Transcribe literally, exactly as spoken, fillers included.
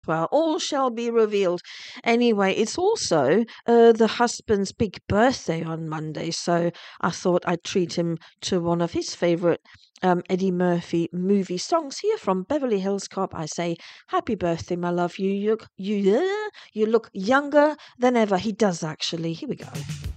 well. All shall be revealed. Anyway, it's also uh, the husband's big birthday on Monday, so I thought I'd treat him to one of his favourite um, Eddie Murphy movie songs. Here from Beverly Hills Cop, I say, happy birthday, my love. You, you, you, you look younger than ever. He does, actually. Here we go.